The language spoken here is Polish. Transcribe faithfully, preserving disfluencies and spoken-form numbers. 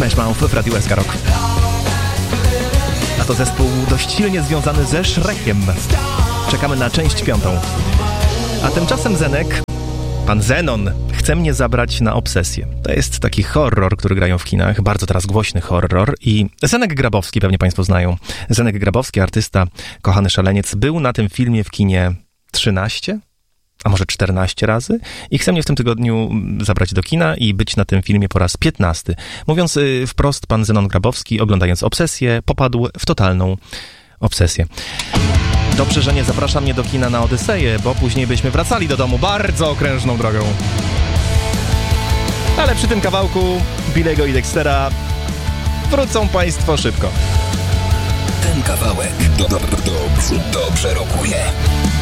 Smash Mouth w Radiu S K Rock. A to zespół dość silnie związany ze Shrekiem. Czekamy na część piątą. A tymczasem Zenek, pan Zenon, chce mnie zabrać na Obsesję. To jest taki horror, który grają w kinach, bardzo teraz głośny horror i Zenek Grabowski, pewnie państwo znają. Zenek Grabowski, artysta, kochany szaleniec, był na tym filmie w kinie trzynaście, a może czternaście razy i chce mnie w tym tygodniu zabrać do kina i być na tym filmie po raz piętnasty. Mówiąc y, wprost, pan Zenon Grabowski, oglądając Obsesję, popadł w totalną obsesję. Dobrze, że nie zaprasza mnie do kina na Odyseję, bo później byśmy wracali do domu bardzo okrężną drogą. Ale przy tym kawałku Billego i Dextera wrócą państwo szybko. Ten kawałek do, do, do, dobrze, dobrze rokuje.